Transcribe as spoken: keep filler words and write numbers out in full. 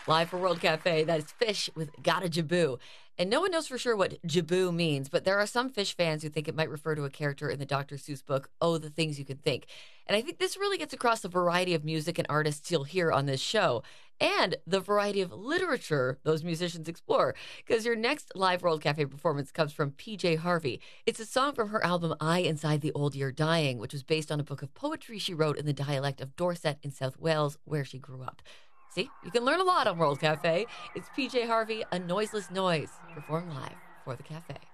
Live for World Cafe, that is Fish with Gotta Jaboo. And no one knows for sure what Jaboo means, but there are some Fish fans who think it might refer to a character in the Doctor Seuss book, Oh, the Things You Can Think. And I think this really gets across the variety of music and artists you'll hear on this show, and the variety of literature those musicians explore. Because your next Live World Cafe performance comes from P J Harvey. It's a song from her album I Inside the Old Year Dying, which was based on a book of poetry she wrote in the dialect of Dorset in South Wales, where she grew up. See, you can learn a lot on World Cafe. It's P J Harvey, A Noiseless Noise, performed live for the cafe.